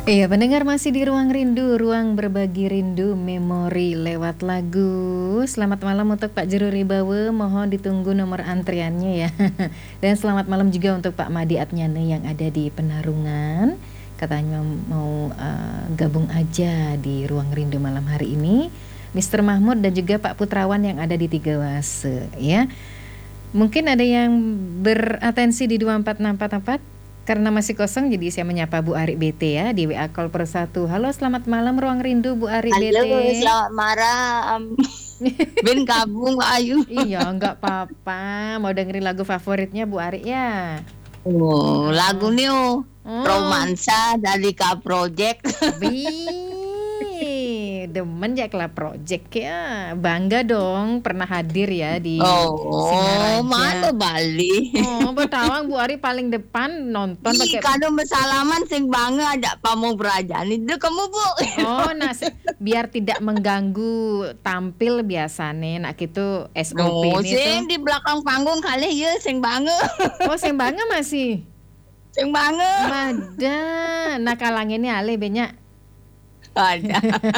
Iya, pendengar masih di Ruang Rindu, ruang berbagi rindu memori lewat lagu. Selamat malam untuk Pak Jero Ribawe, mohon ditunggu nomor antriannya ya. Dan selamat malam juga untuk Pak Madi Atnyane yang ada di Penarungan. Katanya mau gabung aja di Ruang Rindu malam hari ini. Mr. Mahmud dan juga Pak Putrawan yang ada di Tiga Wase ya. Mungkin ada yang beratensi di 2464. Karena masih kosong jadi saya menyapa Bu Ari BT ya di WA Call per 1. Halo, selamat malam Ruang Rindu Bu Ari BT. Halo, selamat malam. Ben gabung Ayu. Iya, enggak apa-apa. Mau dengerin lagu favoritnya Bu Ari ya? Oh, lagu nih Romansa dari K Project. Demen ya Club Project ya. Bangga dong pernah hadir ya di Singaraja. Mana Bali. Betawang Bu Ari paling depan nonton pakai. Kalau bersalaman sing bangga ada pamong berajaan itu kamu Bu. Biar tidak mengganggu tampil biasanya nak gitu SOP ini sing di belakang panggung kali ya sing bangga. Sing bangga masih. Sing bangga. Mada. Nah kalanginnya ale banyak. Ada.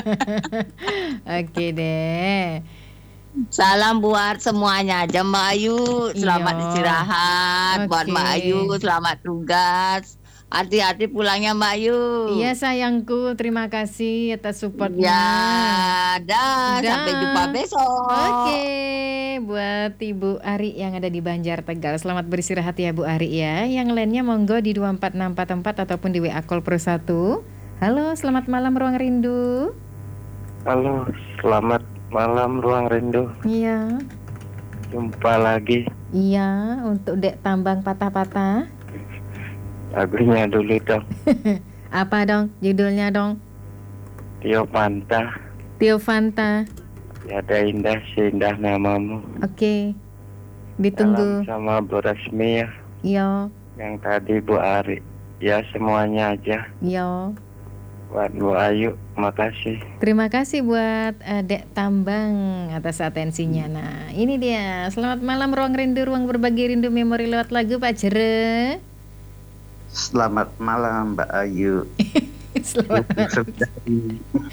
Oke deh. Salam buat semuanya aja Mbak Ayu. Selamat istirahat. Buat Mbak Ayu selamat tugas. Hati-hati pulangnya Mbak Ayu. Iya sayangku, terima kasih atas supportnya. Ya, sampai jumpa besok. Oke, buat Ibu Ari yang ada di Banjar Tegal, selamat beristirahat ya Bu Ari ya. Yang lainnya monggo di 24644 ataupun di WA Call per 1. Halo, selamat malam Ruang Rindu. Halo, selamat malam Ruang Rindu. Iya. Jumpa lagi. Iya, untuk Dek Tambang Patah-Patah. Lagunya dulu dong. Apa dong? Judulnya dong? Tio Fanta. Tio Fanta. Tiada indah seindah namamu. Oke. Ditunggu. Salam sama Bu Rasmi ya. Iya. Yang tadi Bu Ari. Ya semuanya aja. Iya. Buat Bu Ayu, makasih. Terima kasih buat Dek Tambang atas atensinya. Nah, ini dia. Selamat malam Ruang Rindu, ruang berbagi rindu memori lewat lagu Pak Jere. Selamat malam Mbak Ayu. Selamat malam.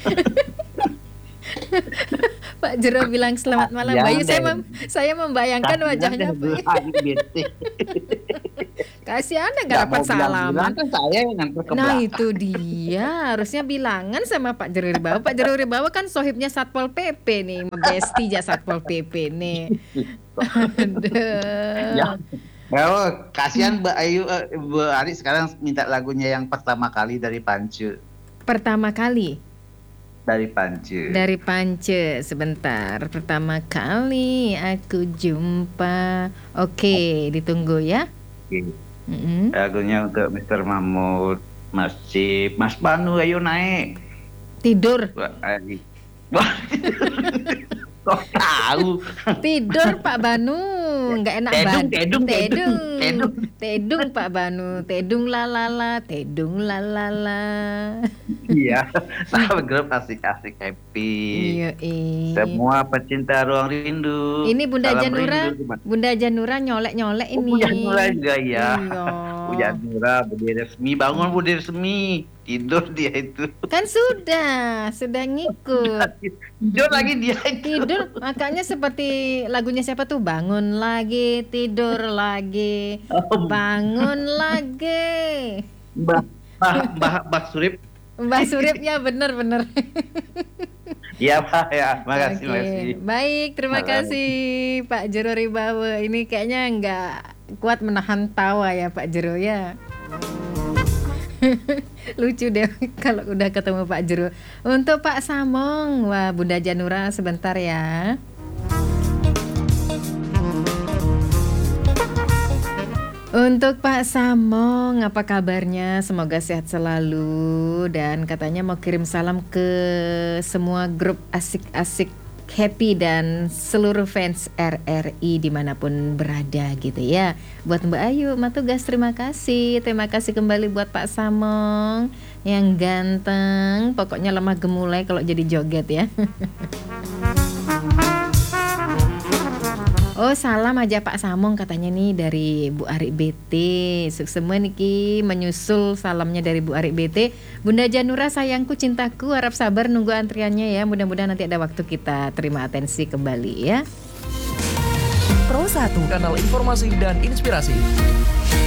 Pak Jero bilang selamat malam. Bayu, saya membayangkan wajahnya Pak. Kasihan nggak dapat salaman. Nah itu dia, harusnya bilangan sama Pak Jero Ribawa. Pak Jero Ribawa kan sohibnya Satpol PP nih, besti ya Satpol PP nih. Ya. Kasihan Mbak Ayu, Bu Ari sekarang minta lagunya yang pertama kali dari Pance. Pertama kali? Dari Pance. Dari Pance, sebentar. Pertama kali aku jumpa. Oke, ditunggu ya. Oke. Lagunya untuk Mr. Mahmud, Mas Cip, Mas Banu, ayo naik. Tidur. Wah, kok tahu? Tidur Pak Banu, nggak enak banget. Tedung Pak Banu, tedung lalala, tedung lalala. Iya, sama grup asik-asik happy. Iya. Semua pecinta Ruang Rindu. Ini Bunda Janura nyolek-nyolek ini. Bunda Janura juga ya. Iya. Bunda Janura, Budi Resmi, bangun Budi Resmi. Tidur dia itu. Kan sudah ngikut. Tidur lagi dia itu. Tidur, makanya seperti lagunya siapa tuh? Bangun lagi, tidur lagi, bangun lagi. Mbak Surip. Mbak Surip ya bener. Iya Pak ya, makasih. Baik, terima kasih Pak Jero Ribawa. Ini kayaknya nggak kuat menahan tawa ya Pak Jero ya. Lucu deh kalau udah ketemu Pak Jero. Untuk Pak Samong, wah Bunda Janura sebentar ya. Untuk Pak Samong, apa kabarnya? Semoga sehat selalu dan katanya mau kirim salam ke semua grup asik-asik happy dan seluruh fans RRI dimanapun berada gitu ya. Buat Mbak Ayu, Matugas terima kasih kembali buat Pak Samong yang ganteng, pokoknya lemah gemulai kalau jadi joget ya. Oh, salam aja Pak Samong katanya nih dari Bu Ari BT. Semua niki menyusul salamnya dari Bu Ari BT. Bunda Janura sayangku cintaku, harap sabar nunggu antriannya ya. Mudah-mudahan nanti ada waktu kita terima atensi kembali ya. Pro 1, kanal informasi dan inspirasi.